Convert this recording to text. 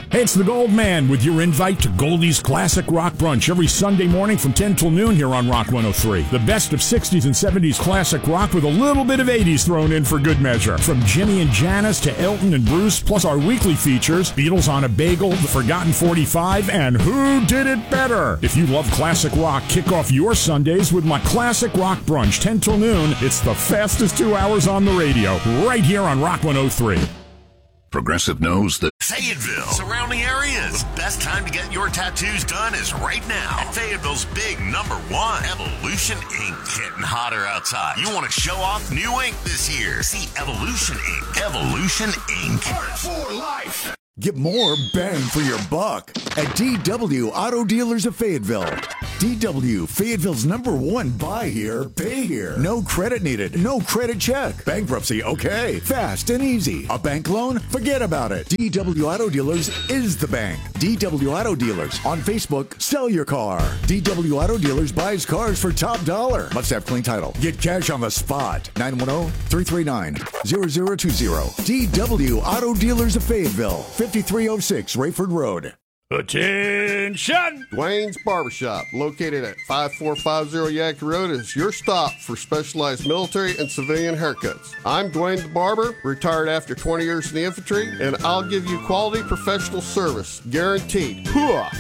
Hey, it's the Gold Man with your invite to Goldie's Classic Rock Brunch every Sunday morning from 10 till noon here on Rock 103. The best of 60s and 70s classic rock with a little bit of 80s thrown in for good measure. From Jimmy and Janis to Elton and Bruce, plus our weekly features, Beatles on a Bagel, The Forgotten 45, and Who Did It Better? If you love classic rock, kick off your Sundays with my Classic Rock Brunch, 10 till noon. It's the fastest 2 hours on the radio, right here on Rock 103. Progressive knows that Fayetteville, surrounding areas. The best time to get your tattoos done is right now. At Fayetteville's big #1, Evolution Ink. Getting hotter outside. You want to show off new ink this year? See Evolution Ink. Evolution Ink. Art for life. Get more bang for your buck at DW Auto Dealers of Fayetteville. DW, Fayetteville's #1 buy here, pay here. No credit needed, no credit check. Bankruptcy, okay. Fast and easy. A bank loan? Forget about it. DW Auto Dealers is the bank. DW Auto Dealers. On Facebook, sell your car. DW Auto Dealers buys cars for top dollar. Must have clean title. Get cash on the spot. 910-339-0020. DW Auto Dealers of Fayetteville. 5306 Rayford Road. Attention! Dwayne's Barbershop, located at 5450 Yankee Road, is your stop for specialized military and civilian haircuts. I'm Dwayne the Barber, retired after 20 years in the infantry, and I'll give you quality professional service, guaranteed. Hooah!